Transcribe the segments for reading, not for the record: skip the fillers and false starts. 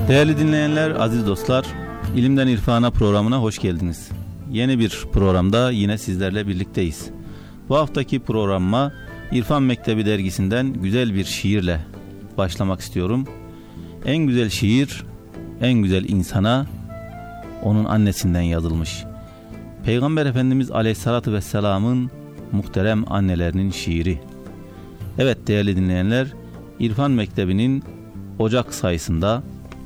Değerli dinleyenler, aziz dostlar, İlimden İrfana programına hoş geldiniz. Yeni bir programda yine sizlerle birlikteyiz. Bu haftaki programıma İrfan Mektebi dergisinden güzel bir şiirle başlamak istiyorum. En güzel şiir, en güzel insana onun annesinden yazılmış. Peygamber Efendimiz Aleyhisselatü Vesselam'ın muhterem annelerinin şiiri. Evet değerli dinleyenler, İrfan Mektebi'nin Ocak sayısında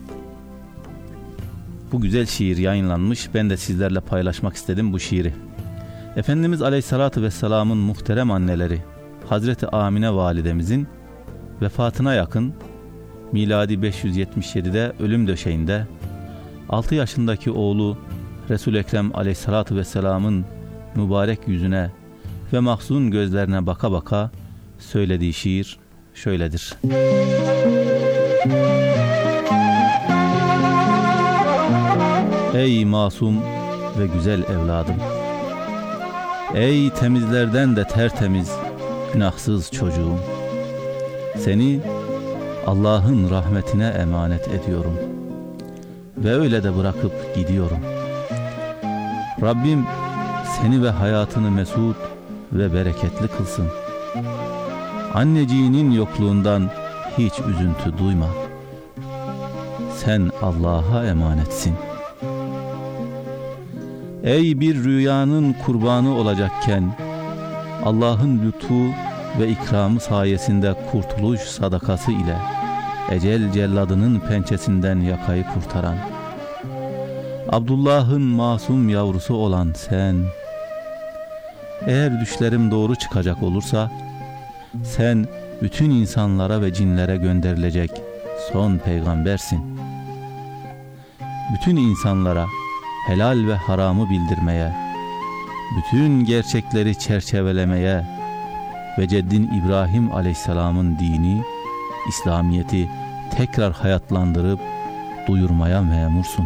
bu güzel şiir yayınlanmış. Ben de sizlerle paylaşmak istedim bu şiiri. Efendimiz Aleyhisselatü Vesselam'ın muhterem anneleri Hazreti Amine validemizin vefatına yakın miladi 577'de ölüm döşeğinde 6 yaşındaki oğlu Resul-i Ekrem Aleyhisselatü Vesselam'ın mübarek yüzüne ve mahzun gözlerine baka baka söylediği şiir şöyledir. Ey masum ve güzel evladım, ey temizlerden de tertemiz, günahsız çocuğum, seni Allah'ın rahmetine emanet ediyorum ve öyle de bırakıp gidiyorum. Rabbim seni ve hayatını mesut ve bereketli kılsın. Anneciğinin yokluğundan hiç üzüntü duyma. Sen Allah'a emanetsin. Ey bir rüyanın kurbanı olacakken Allah'ın lütfu ve ikramı sayesinde kurtuluş sadakası ile ecel celladının pençesinden yakayı kurtaran, Abdullah'ın masum yavrusu olan sen, eğer düşlerim doğru çıkacak olursa sen bütün insanlara ve cinlere gönderilecek son peygambersin. Bütün insanlara helal ve haramı bildirmeye, bütün gerçekleri çerçevelemeye ve ceddin İbrahim Aleyhisselam'ın dini, İslamiyet'i tekrar hayatlandırıp duyurmaya memursun.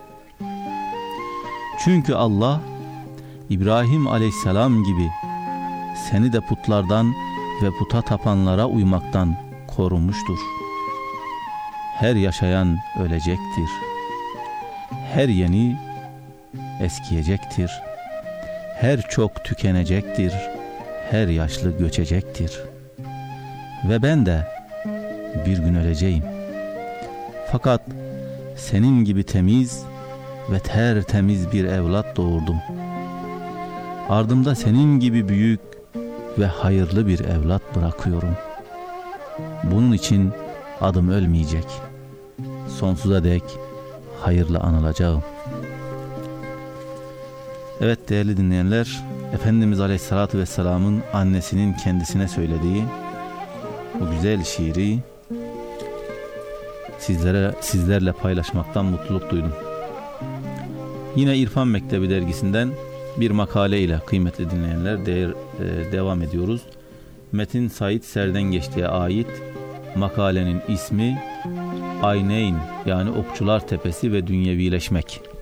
Çünkü Allah, İbrahim Aleyhisselam gibi seni de putlardan ve puta tapanlara uymaktan korumuştur. Her yaşayan ölecektir. Her yeni eskiyecektir. Her çok tükenecektir. Her yaşlı göçecektir. Ve ben de bir gün öleceğim. Fakat senin gibi temiz ve tertemiz bir evlat doğurdum. Ardımda senin gibi büyük ve hayırlı bir evlat bırakıyorum. Bunun için adım ölmeyecek. Sonsuza dek hayırla anılacağım. Evet değerli dinleyenler, Efendimiz Aleyhisselatü Vesselam'ın annesinin kendisine söylediği bu güzel şiiri sizlerle paylaşmaktan mutluluk duydum. Yine İrfan Mektebi dergisinden bir makale ile kıymetli dinleyenler devam ediyoruz. Metin Said Serdengeç'e ait makalenin ismi Ayneyn, yani Okçular Tepesi ve Dünyevileşmek.